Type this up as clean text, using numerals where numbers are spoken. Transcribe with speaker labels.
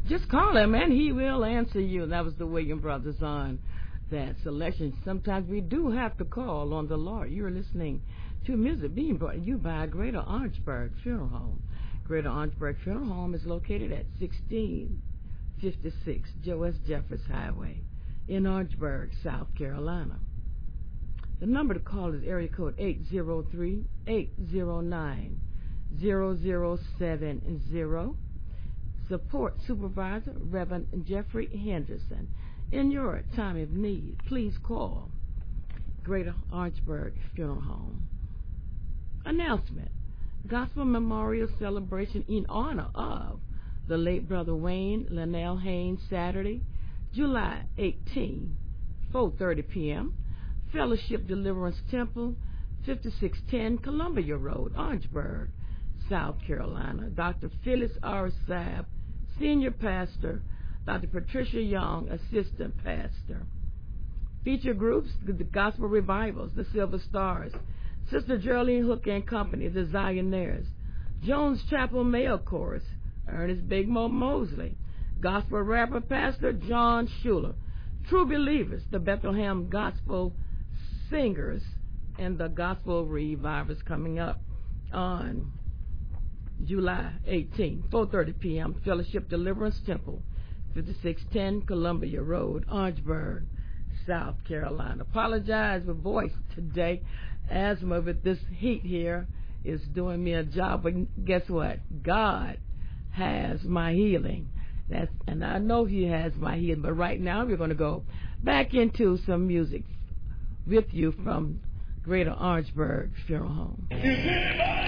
Speaker 1: Just call him and he will answer you. That was the Williams Brothers on that selection. Sometimes we do have to call on the Lord. You're listening to music being brought to you by Greater Orangeburg Funeral Home. Greater Orangeburg Funeral Home is located at 1656 Joe S. Jeffers Highway in Orangeburg, South Carolina. The number to call is area code 803-809-0070. Support Supervisor Reverend Jeffrey Henderson. In your time of need, please call Greater Orangeburg Funeral Home. Announcement. Gospel Memorial Celebration in honor of the late Brother Wayne Linnell Haynes, Saturday, July 18, 4:30 p.m. Fellowship Deliverance Temple, 5610 Columbia Road, Orangeburg, South Carolina. Dr. Phyllis R. Sabb, Senior Pastor. Dr. Patricia Young, Assistant Pastor. Feature groups, the Gospel Revivals, the Silver Stars, Sister Geraldine Hook and Company, the Zionaires, Jones Chapel Male Chorus, Ernest Big Mo Mosley, Gospel Rapper Pastor John Schuler, True Believers, the Bethlehem Gospel Singers, and the Gospel Revivers coming up on July 18, 4:30 p.m. Fellowship Deliverance Temple, 5610 Columbia Road, Orangeburg, South Carolina. Apologize for voice today. Asthma with this heat here is doing me a job, but guess what? God has my healing. And I know He has my healing. But right now we're going to go back into some music with you from Greater Orangeburg Funeral Home.